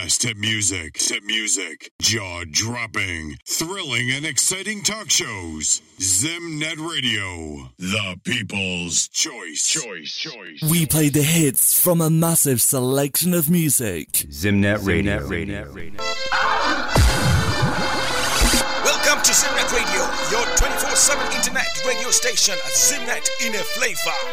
best hit music, jaw-dropping, thrilling, and exciting talk shows. Zimnet Radio, the people's choice. We play the hits from a massive selection of music. Zimnet Radio. Welcome to Zimnet Radio, your 24/7 internet radio station. Zimnet in a flavor.